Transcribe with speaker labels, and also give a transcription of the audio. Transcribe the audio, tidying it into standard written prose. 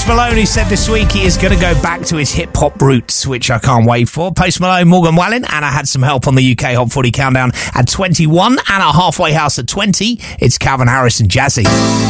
Speaker 1: Post Malone, who said this week he is going to go back to his hip-hop roots, which I can't wait for. Post Malone, Morgan Wallen, and I had some help on the UK Hot 40 Countdown at 21 and at Halfway House at 20. It's Calvin Harris and Jazzy.